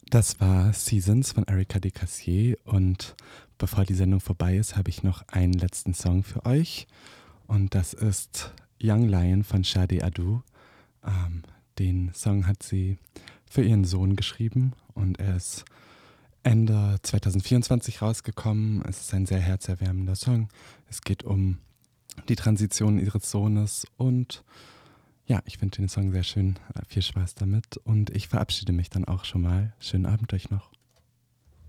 Das war Seasons von Erika de Cassier und bevor die Sendung vorbei ist, habe ich noch einen letzten Song für euch und das ist Young Lion von Sade Adu. Ähm, Den Song hat sie für ihren Sohn geschrieben und er ist Ende 2024 rausgekommen. Es ist ein sehr herzerwärmender Song. Es geht um die Transition ihres Sohnes und ja, ich finde den Song sehr schön. Viel Spaß damit und ich verabschiede mich dann auch schon mal. Schönen Abend euch noch.